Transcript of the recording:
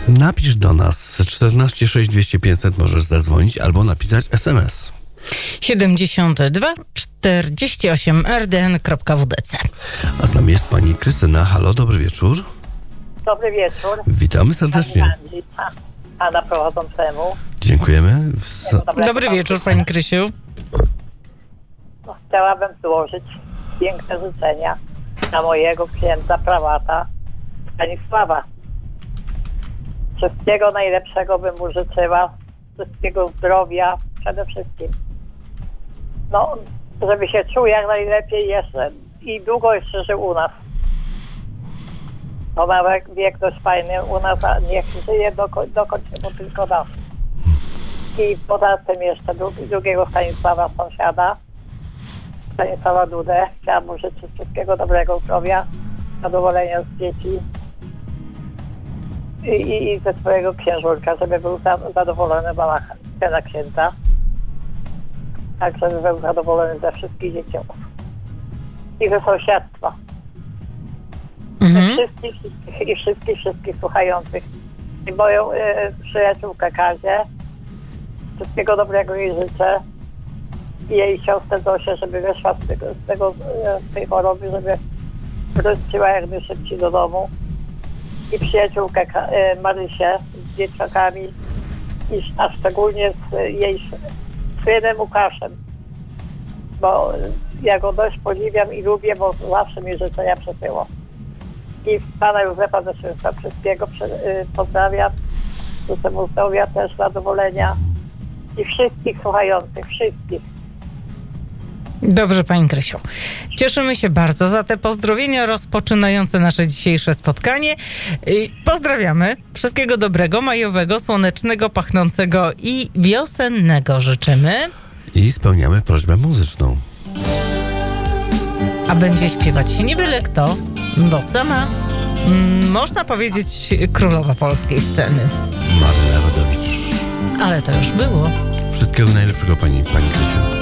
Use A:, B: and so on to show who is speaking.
A: Napisz do nas 14 6 200 500, możesz zadzwonić albo napisać SMS.
B: 72 48 rdn.wdc.
A: A z nami jest pani Krystyna. Halo, dobry wieczór.
C: Dobry wieczór.
A: Witamy serdecznie.
C: Pana prowadzącemu.
A: Dziękujemy.
B: Dobry wieczór, pani Krysiu.
C: Chciałabym złożyć piękne życzenia na mojego księdza prałata Stanisława. Wszystkiego najlepszego bym mu życzyła, wszystkiego zdrowia przede wszystkim. No, żeby się czuł jak najlepiej jeszcze i długo jeszcze żył u nas. Bo ma wiek dość fajny u nas, a niech żyje dokąd się mu tylko da. I poza tym jeszcze drugiego Stanisława sąsiada, Stanisława Dudę. Chciałam mu życzyć wszystkiego dobrego, zdrowia, zadowolenia z dzieci i ze swojego księżurka, żeby był zadowolony na księdza. Tak, żeby był zadowolony ze wszystkich dzieciaków. I ze sąsiedztwa. Wszystkich słuchających. I moją przyjaciółkę Kazię. Wszystkiego dobrego jej życzę. I jej siostrze Zosię, żeby wyszła z tej choroby, żeby wróciła jak najszybciej do domu. I przyjaciółkę Marysię z dzieciakami. A szczególnie z jej synem Łukaszem. Bo ja go dość podziwiam i lubię, bo zawsze mi życzenia przesyło. I pana Józefa ze Świętokrzyskiego pozdrawiam. Życzę mu zdrowia, też zadowolenia. I wszystkich słuchających, wszystkich.
B: Dobrze, pani Krysiu. Cieszymy się bardzo za te pozdrowienia rozpoczynające nasze dzisiejsze spotkanie. Pozdrawiamy. Wszystkiego dobrego, majowego, słonecznego, pachnącego i wiosennego życzymy.
A: I spełniamy prośbę muzyczną.
B: A będzie śpiewać nie byle kto, bo sama, można powiedzieć, królowa polskiej sceny.
A: Maryla Rodowicz.
B: Ale to już było.
A: Wszystkiego najlepszego pani Krysiu.